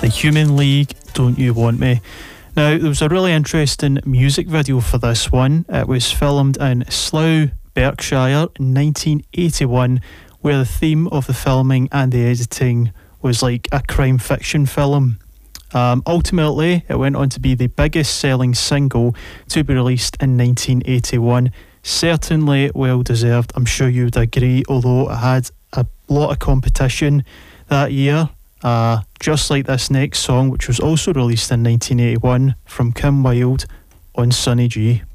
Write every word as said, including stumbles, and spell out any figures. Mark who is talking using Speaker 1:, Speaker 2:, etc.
Speaker 1: The Human League, Don't You Want Me. Now, there was a really interesting music video for this one. It was filmed in Slough, Berkshire in nineteen eighty-one, where the theme of the filming and the editing was like a crime fiction film. Um, ultimately, it went on to be the biggest selling single to be released in nineteen eighty-one. Certainly well deserved, I'm sure you would agree, although it had a lot of competition that year. Uh, just like this next song, which was also released in nineteen eighty-one from Kim Wilde on Sonny G.